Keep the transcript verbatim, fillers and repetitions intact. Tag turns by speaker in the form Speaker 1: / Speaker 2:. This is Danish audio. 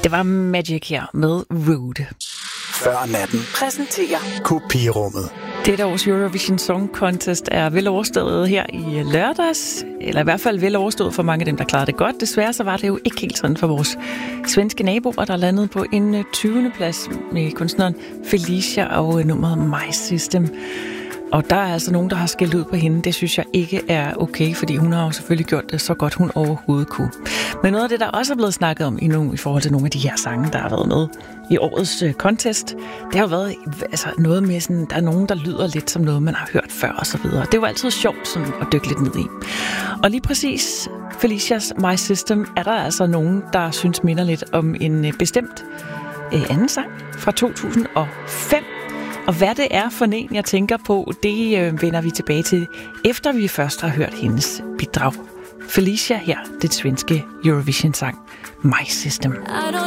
Speaker 1: Det var Magic her med Rude.
Speaker 2: Før natten
Speaker 3: præsenterer
Speaker 2: Kopirummet.
Speaker 1: Dette års Eurovision Song Contest er vel overstået her i lørdags, eller i hvert fald vel overstået for mange af dem, der klarede det godt. Desværre så var det jo ikke helt sådan for vores svenske naboer, der landede på en tyvende plads med kunstneren Felicia og nummeret My System. Og der er altså nogen, der har skældt ud på hende. Det synes jeg ikke er okay, fordi hun har jo selvfølgelig gjort det så godt, hun overhovedet kunne. Men noget af det, der også er blevet snakket om endnu i forhold til nogle af de her sange, der har været med i årets contest, det har jo været altså noget med sådan, der er nogen, der lyder lidt som noget, man har hørt før og så videre. Det er jo altid sjovt sådan at dykke lidt ned i. Og lige præcis Felicias My System er der altså nogen, der synes minder lidt om en bestemt øh, anden sang fra to tusind og fem. Og hvad det er for en, jeg tænker på, det øh, vender vi tilbage til, efter vi først har hørt hendes bidrag. Felicia her, det svenske Eurovision-sang My System.